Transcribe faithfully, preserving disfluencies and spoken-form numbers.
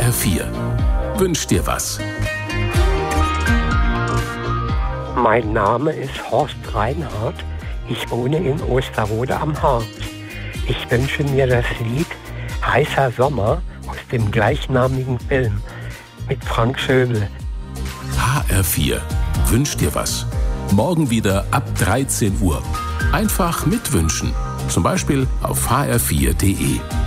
R vier. Wünsch dir was. Mein Name ist Horst Reinhardt. Ich wohne in Osterode am Harz. Ich wünsche mir das Lied Heißer Sommer aus dem gleichnamigen Film mit Frank Schöbel. H R vier. Wünsch dir was. Morgen wieder ab dreizehn Uhr. Einfach mitwünschen. Zum Beispiel auf h r vier punkt d e.